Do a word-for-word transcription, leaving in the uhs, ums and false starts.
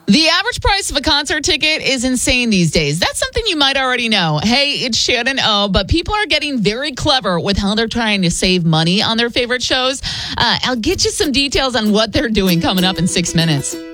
The average price of a concert ticket is insane these days. That's something you might already know. Hey, it's Shannon O, but people are getting very clever with how they're trying to save money on their favorite shows. Uh, I'll get you some details on what they're doing coming up in six minutes.